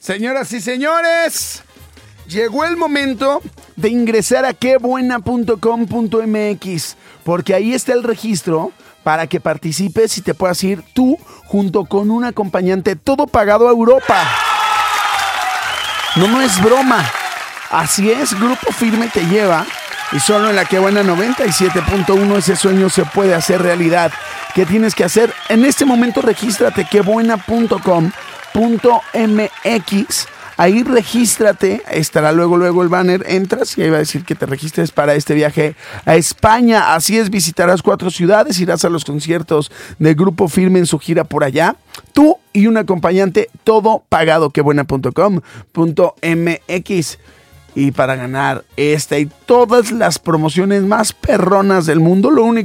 Señoras y señores, llegó el momento de ingresar a quebuena.com.mx, porque ahí está el registro para que participes y te puedas ir tú junto con un acompañante, todo pagado a Europa. No es broma. Así es, Grupo Firme te lleva y solo en la Quebuena 97.1 ese sueño se puede hacer realidad. ¿Qué tienes que hacer? En este momento regístrate quebuena.com.mx. Ahí regístrate, estará luego el banner, entras y ahí va a decir que te registres para este viaje a España. Así es, visitarás 4 ciudades, irás a los conciertos de Grupo Firme en su gira por allá. Tú y un acompañante, todo pagado, quebuena.com.mx. Y para ganar esta y todas las promociones más perronas del mundo, lo único